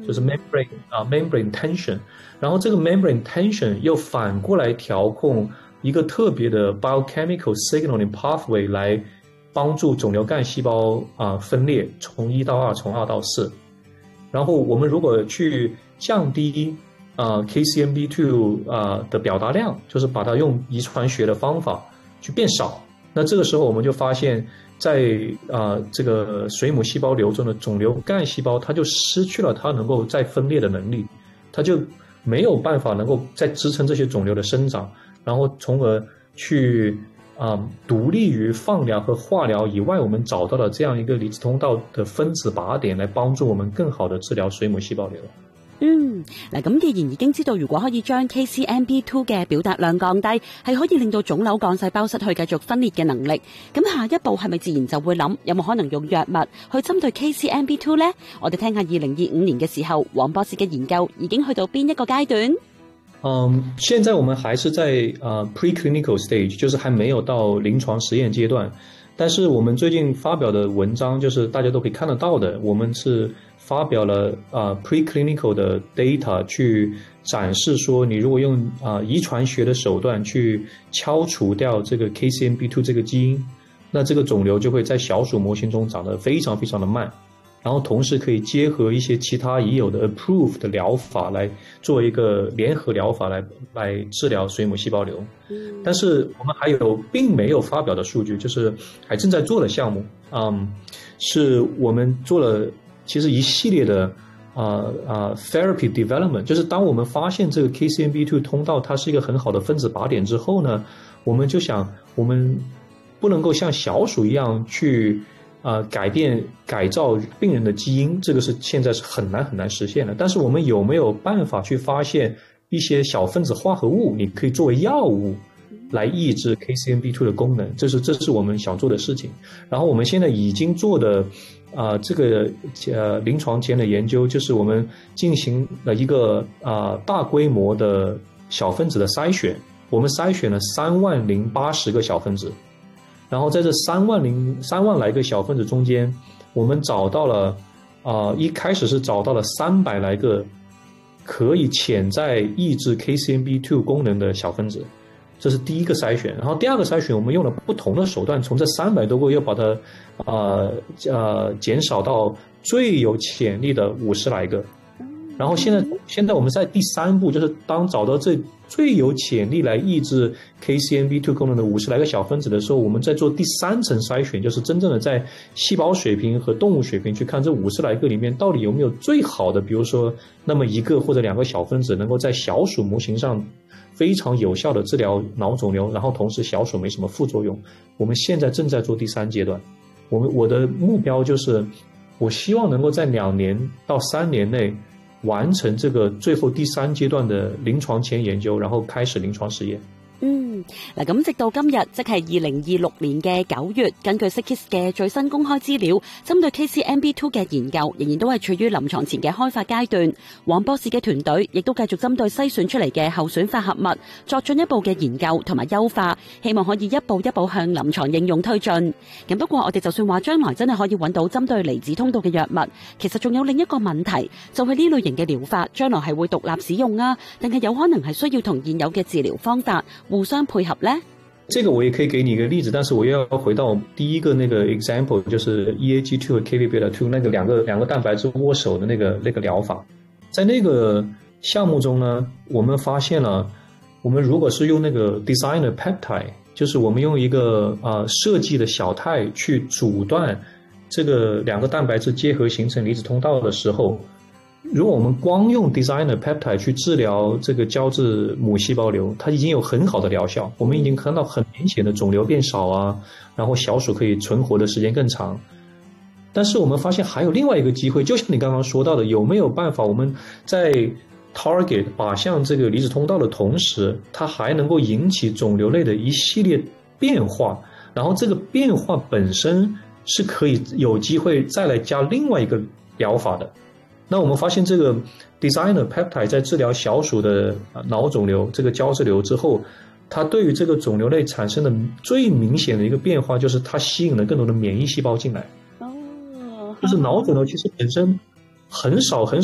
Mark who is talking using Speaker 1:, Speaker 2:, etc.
Speaker 1: 就是 membrane tension， 然后这个 membrane tension 又反过来调控一个特别的 biochemical signaling pathway 来帮助肿瘤干细胞分裂，从1到2，从2到4。然后我们如果去降低KCNB2 的表达量，就是把它用遗传学的方法去变少，那这个时候我们就发现在这个水母细胞瘤中的肿瘤干细胞，它就失去了它能够再分裂的能力，它就没有办法能够再支撑这些肿瘤的生长，然后从而去独立于放疗和化疗以外，我们找到了这样一个离子通道的分子靶點來幫助我們更好的治療水母細胞瘤。
Speaker 2: 嗱，咁既然已經知道如果可以將 KCNB2 嘅表達量降低，係可以令到腫瘤幹細胞失去繼續分裂嘅能力，咁下一步係咪自然就會諗有冇可能用藥物去針對 KCNB2 呢？我哋聽下2025年嘅時候，黃博士嘅研究已經去到邊一個階段？
Speaker 1: 現在我們還是在preclinical stage， 就是還沒有到臨床實驗階段。但是我們最近發表的文章，就是大家都可以看得到的，我們是發表了preclinical 的 data 去展示說，你如果用遺傳學的手段去敲除掉這個 KCNB2 這個基因，那這個腫瘤就會在小鼠模型中長得非常非常的慢。然後同時可以結合一些其他已有的 approved 的療法來做一個聯合療法來治療水母細胞瘤。但是我們還有並沒有發表的數據，就是還正在做的項目，是我們做了其實一系列的therapy development， 就是當我們發現這個 KCNB2 通道它是一個很好的分子靶點之後呢，我們就想我們不能夠像小鼠一樣去改造病人的基因，這個是現在是很難實現的。但是我們有沒有辦法去發現一些小分子化合物，你可以作為藥物來抑制 KCNB2 的功能，這是我們想做的事情。然後我們現在已經做的這個臨床前的研究，就是我們進行了一個大規模的小分子的篩選，我們篩選了30,080個小分子。然後在這3萬來個小分子中間，我們找到了一開始是找到了300來個可以潛在抑制 KCNB2 功能的小分子，這是第一個篩選。然後第二個篩選，我們用了不同的手段，從這300多個又把它減少到最有潛力的50來個。然後現在我們在第3步，就是當找到這最有潛力來抑制 KCNB2 功能的50來個小分子的時候，我們在做第3層篩選，就是真正的在細胞水平和動物水平去看這50來個裡面到底有沒有最好的，比如說那麼1個或者2個小分子能夠在小鼠模型上非常有效的治療腦腫瘤，然後同時小鼠沒什麼副作用。我們現在正在做第3階段，我的目標就是我希望能夠在2年到3年內完成這個最後第3階段的臨床前研究，然後開始臨床實驗。
Speaker 2: 嗱，咁直到今日，即係2026年嘅9月，根據 Seekis 嘅最新公開資料，針對 KCNB2 嘅研究仍然都係處於臨床前嘅開發階段。黃博士嘅團隊亦都繼續針對篩選出嚟嘅候選化合物作進一步嘅研究同埋優化，希望可以一步一步向臨床應用推進。咁不過我哋就算話將來真係可以揾到針對離子通道嘅藥物，其實仲有另一個問題，就係呢類型嘅療法將來係會獨立使用啊，定係有可能係需要同現有嘅治療方法互相配合呢？
Speaker 1: 這個我也可以給你一個例子，但是我又要回到第一個那個 example， 就是 EAG2 和 KVbeta2 那個兩個蛋白質握手的那個療法。在那個項目中呢，我們發現了，我們如果是用那個 designer peptide， 就是我們用一個設計的小肽去阻斷這個兩個蛋白質結合形成離子通道的時候，如果我們光用 designer peptide 去治療這個膠質母細胞瘤，它已經有很好的療效，我們已經看到很明顯的腫瘤變少啊，然後小鼠可以存活的時間更長。但是我們發現還有另外一個機會，就像你剛剛說到的，有沒有辦法我們在 target 靶向這個離子通道的同時，它還能夠引起腫瘤類的一系列變化，然後這個變化本身是可以有機會再來加另外一個療法的。那我們發現這個 designer peptide 在治療小鼠的腦腫瘤這個膠質瘤之後，它對於這個腫瘤類產生的最明顯的一個變化，就是它吸引了更多的免疫細胞進來。就是腦腫瘤其實本身很少